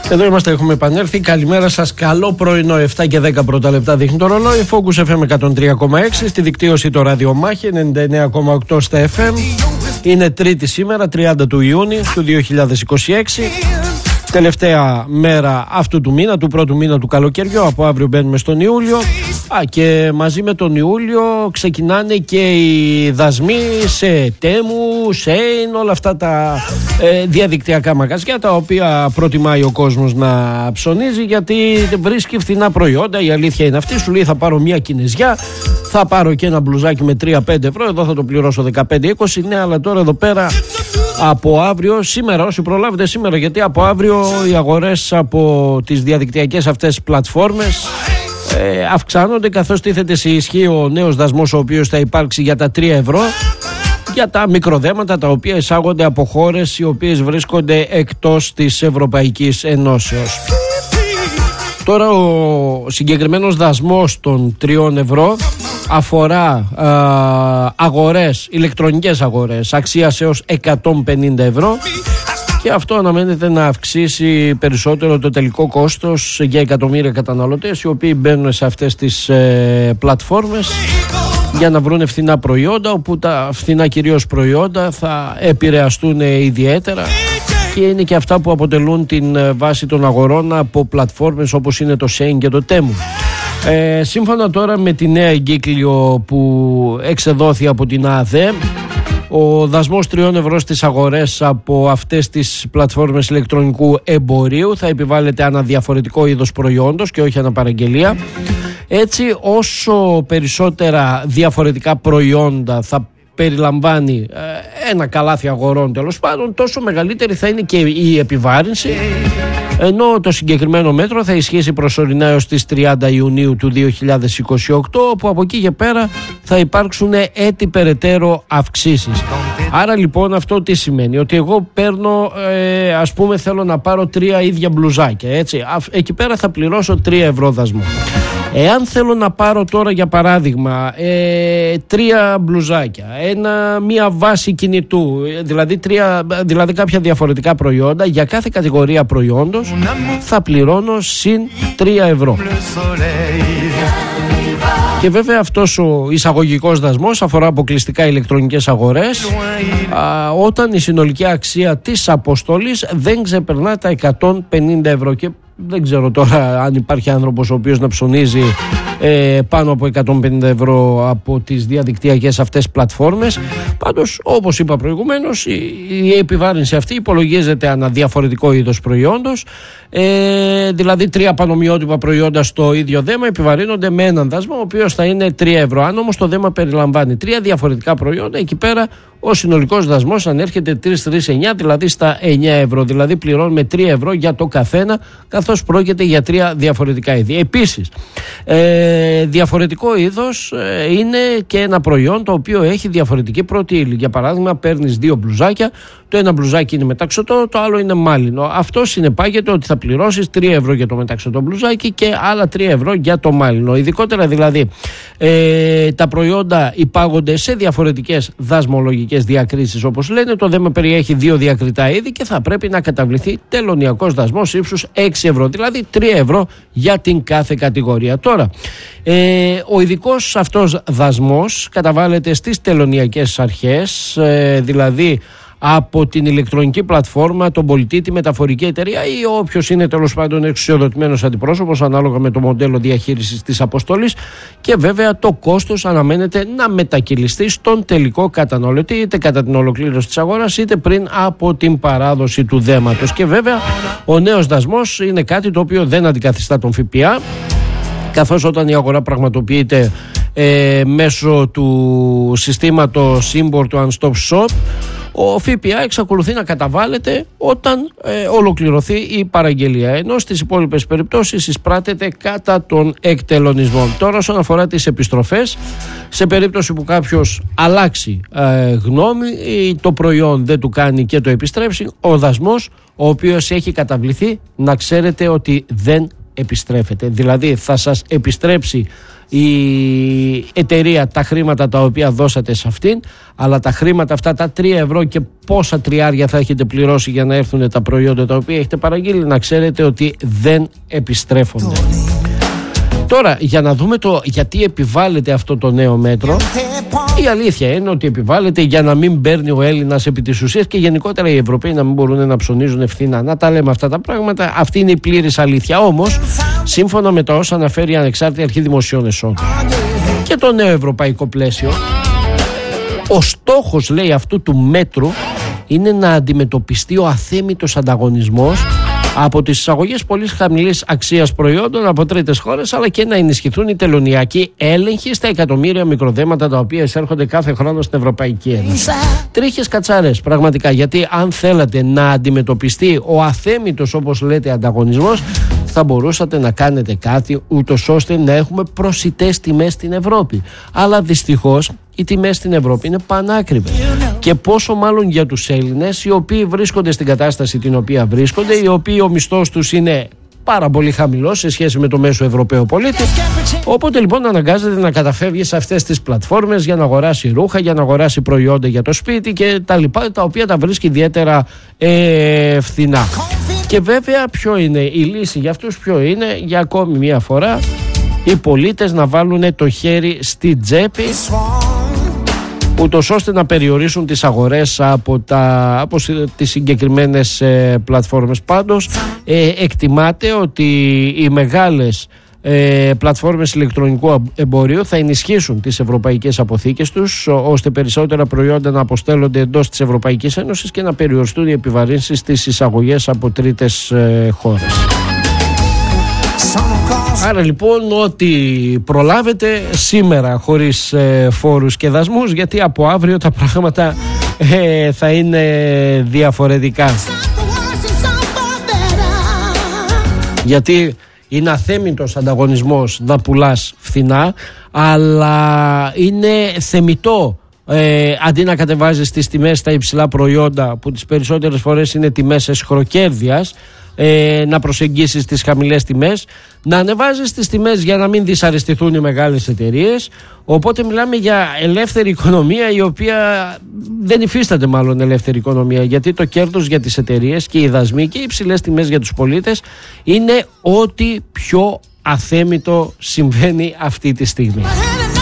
Εδώ είμαστε, έχουμε επανέλθει. Καλημέρα σας, καλό πρωινό. 7 και 10 πρώτα λεπτά δείχνει το ρολόι. Focus FM 103,6. Στη δικτύωση το ραδιομάχη 99,8 στα FM. Είναι Τρίτη σήμερα, 30 του Ιούνιου του 2026. Τελευταία μέρα αυτού του μήνα, του πρώτου μήνα του καλοκαιριού. Από αύριο μπαίνουμε στον Ιούλιο. Και μαζί με τον Ιούλιο ξεκινάνε και οι δασμοί σε Τέμου, Σέιν, όλα αυτά τα διαδικτυακά μαγαζιά τα οποία προτιμάει ο κόσμος να ψωνίζει, γιατί βρίσκει φθηνά προϊόντα. Η αλήθεια είναι αυτή. Σου λέει θα πάρω μια κινεζιά, θα πάρω και ένα μπλουζάκι με 3-5 ευρώ, εδώ θα το πληρώσω 15-20. Ναι, αλλά τώρα εδώ πέρα από αύριο, σήμερα, όσοι προλάβετε σήμερα, γιατί από αύριο οι αγορές από τις διαδικτυακές αυτές πλατφόρμες αυξάνονται, καθώς τίθεται σε ισχύ ο νέος δασμός ο οποίος θα υπάρξει για τα 3 ευρώ για τα μικροδέματα τα οποία εισάγονται από χώρες οι οποίες βρίσκονται εκτός της Ευρωπαϊκής Ενώσεως. Τώρα ο συγκεκριμένος δασμός των 3 ευρώ αφορά αγορές, ηλεκτρονικές αγορές αξίας έως 150 ευρώ και αυτό αναμένεται να αυξήσει περισσότερο το τελικό κόστος για εκατομμύρια καταναλωτές οι οποίοι μπαίνουν σε αυτές τις πλατφόρμες για να βρουν φθηνά προϊόντα, όπου τα φθηνά κυρίως προϊόντα θα επηρεαστούν ιδιαίτερα και είναι και αυτά που αποτελούν την βάση των αγορών από πλατφόρμες όπως είναι το Shein και το Temu. Σύμφωνα τώρα με τη νέα εγκύκλιο που εξεδόθη από την ΑΔΕ, ο δασμός 3 ευρώ στις αγορές από αυτές τις πλατφόρμες ηλεκτρονικού εμπορίου θα επιβάλλεται ανά διαφορετικό είδος προϊόντος και όχι ανά παραγγελία. Έτσι, όσο περισσότερα διαφορετικά προϊόντα θα περιλαμβάνει ένα καλάθι αγορών τέλος πάντων, τόσο μεγαλύτερη θα είναι και η επιβάρυνση, ενώ το συγκεκριμένο μέτρο θα ισχύσει προσωρινά έως τις 30 Ιουνίου του 2028, όπου από εκεί και πέρα θα υπάρξουν έτη περαιτέρω αυξήσεις. Άρα λοιπόν αυτό τι σημαίνει? Ότι εγώ παίρνω, ας πούμε θέλω να πάρω 3 ίδια μπλουζάκια, έτσι, εκεί πέρα θα πληρώσω 3 ευρώ δασμό. Εάν θέλω να πάρω τώρα για παράδειγμα 3 μπλουζάκια, μία βάση κινητού, δηλαδή κάποια διαφορετικά προϊόντα, για κάθε κατηγορία προϊόντος θα πληρώνω συν 3 ευρώ. Και βέβαια αυτός ο εισαγωγικός δασμός αφορά αποκλειστικά ηλεκτρονικές αγορές όταν η συνολική αξία της αποστολής δεν ξεπερνά τα 150 ευρώ. Και δεν ξέρω τώρα αν υπάρχει άνθρωπος ο οποίος να ψωνίζει πάνω από 150 ευρώ από τις διαδικτυακές αυτές πλατφόρμες. Πάντως, όπως είπα προηγουμένως, η επιβάρυνση αυτή υπολογίζεται ανά διαφορετικό είδος προϊόντος. Δηλαδή 3 πανομοιότυπα προϊόντα στο ίδιο δέμα επιβαρύνονται με έναν δασμό ο οποίος θα είναι 3 ευρώ. Αν όμως το δέμα περιλαμβάνει 3 διαφορετικά προϊόντα, εκεί πέρα ο συνολικός δασμός ανέρχεται 3-3-9, δηλαδή στα 9 ευρώ. Δηλαδή πληρώνουμε 3 ευρώ για το καθένα, καθώς πρόκειται για 3 διαφορετικά είδη. Επίσης, διαφορετικό είδος είναι και ένα προϊόν το οποίο έχει διαφορετική πρώτη ύλη. Για παράδειγμα, παίρνεις 2 μπλουζάκια, το ένα μπλουζάκι είναι μεταξωτό, το άλλο είναι μάλινο. Αυτό συνεπάγεται ότι θα πληρώσεις 3 ευρώ για το μεταξωτό μπλουζάκι και άλλα 3 ευρώ για το μάλινο. Ειδικότερα δηλαδή τα προϊόντα υπάγονται σε διαφορετικές δασμολογικές διακρίσεις, όπως λένε. Το δέμα περιέχει 2 διακριτά είδη και θα πρέπει να καταβληθεί τελωνειακός δασμός ύψους 6 ευρώ, δηλαδή 3 ευρώ για την κάθε κατηγορία. Τώρα, ο ειδικός αυτός δασμός καταβάλλεται στις τελωνειακές αρχές, δηλαδή από την ηλεκτρονική πλατφόρμα, τον πολιτή, τη μεταφορική εταιρεία ή όποιος είναι τέλος πάντων εξουσιοδοτημένος αντιπρόσωπος ανάλογα με το μοντέλο διαχείρισης της αποστολής, και βέβαια το κόστος αναμένεται να μετακυλιστεί στον τελικό καταναλωτή είτε κατά την ολοκλήρωση της αγοράς είτε πριν από την παράδοση του δέματος. Και βέβαια ο νέος δασμός είναι κάτι το οποίο δεν αντικαθιστά τον ΦΠΑ, καθώς όταν η αγορά πραγματοποιείται μέσω του συστήματος Import One Stop Shop, ο ΦΠΑ εξακολουθεί να καταβάλλεται όταν ολοκληρωθεί η παραγγελία, ενώ στις υπόλοιπες περιπτώσεις εισπράττεται κατά τον εκτελονισμό. Τώρα, όσον αφορά τις επιστροφές, σε περίπτωση που κάποιος αλλάξει γνώμη ή το προϊόν δεν του κάνει και το επιστρέψει, ο δασμός ο οποίος έχει καταβληθεί, να ξέρετε ότι δεν επιστρέφεται. Δηλαδή θα σας επιστρέψει η εταιρεία τα χρήματα τα οποία δώσατε σε αυτήν, αλλά τα χρήματα αυτά, τα 3 ευρώ και πόσα τριάρια θα έχετε πληρώσει για να έρθουν τα προϊόντα τα οποία έχετε παραγγείλει, να ξέρετε ότι δεν επιστρέφονται. Τώρα, για να δούμε το γιατί επιβάλλεται αυτό το νέο μέτρο. Η αλήθεια είναι ότι επιβάλλεται για να μην παίρνει ο Έλληνας επί της ουσίας και γενικότερα οι Ευρωπαίοι να μην μπορούν να ψωνίζουν ευθυνά. Να τα λέμε αυτά τα πράγματα. Αυτή είναι η πλήρης αλήθεια. Όμως, σύμφωνα με τα όσα αναφέρει η Ανεξάρτητη Αρχή Δημοσίων Εσόδων και το νέο ευρωπαϊκό πλαίσιο, ο στόχος, λέει, αυτού του μέτρου είναι να αντιμετωπιστεί ο αθέμητος ανταγωνισμός από τις εισαγωγές πολύ χαμηλής αξίας προϊόντων από τρίτες χώρες, αλλά και να ενισχυθούν οι τελωνειακοί έλεγχοι στα εκατομμύρια μικροδέματα τα οποία εισέρχονται κάθε χρόνο στην Ευρωπαϊκή Ένωση. Τρίχες κατσαρές, πραγματικά, γιατί αν θέλατε να αντιμετωπιστεί ο αθέμητος, όπως λέτε, ανταγωνισμός, θα μπορούσατε να κάνετε κάτι ούτως ώστε να έχουμε προσιτές τιμές στην Ευρώπη. Αλλά δυστυχώς οι τιμές στην Ευρώπη είναι πανάκριβες. Και πόσο μάλλον για τους Έλληνες, οι οποίοι βρίσκονται στην κατάσταση την οποία βρίσκονται, οι οποίοι ο μισθός τους είναι πάρα πολύ χαμηλός σε σχέση με το μέσο Ευρωπαίο πολίτη. Οπότε λοιπόν αναγκάζεται να καταφεύγει σε αυτές τις πλατφόρμες για να αγοράσει ρούχα, για να αγοράσει προϊόντα για το σπίτι και τα λοιπά, τα οποία τα βρίσκει ιδιαίτερα φθηνά. Και βέβαια ποιο είναι η λύση για αυτούς, ποιο είναι, για ακόμη μια φορά οι πολίτες να βάλουν το χέρι στη τσέπη, ούτως ώστε να περιορίσουν τις αγορές από τις συγκεκριμένες πλατφόρμες. Πάντως εκτιμάται ότι οι μεγάλες πλατφόρμες ηλεκτρονικού εμπορίου θα ενισχύσουν τις ευρωπαϊκές αποθήκες τους, ώστε περισσότερα προϊόντα να αποστέλλονται εντός της Ευρωπαϊκής Ένωσης και να περιοριστούν οι επιβαρύνσεις στις εισαγωγές από τρίτες χώρες. Άρα λοιπόν, ό,τι προλάβετε σήμερα χωρίς φόρους και δασμούς, γιατί από αύριο τα πράγματα θα είναι διαφορετικά. Γιατί είναι αθέμητος ανταγωνισμός να πουλάς φθηνά, αλλά είναι θεμιτό αντί να κατεβάζεις τις τιμές στα υψηλά προϊόντα, που τις περισσότερες φορές είναι τιμές εσχροκέρδειας, να προσεγγίσεις τις χαμηλές τιμές, να ανεβάζεις τις τιμές για να μην δυσαρεστηθούν οι μεγάλες εταιρείες. Οπότε μιλάμε για ελεύθερη οικονομία, η οποία δεν υφίσταται μάλλον ελεύθερη οικονομία, γιατί το κέρδος για τις εταιρείες και οι δασμοί και οι υψηλές τιμές για τους πολίτες είναι ό,τι πιο αθέμητο συμβαίνει αυτή τη στιγμή.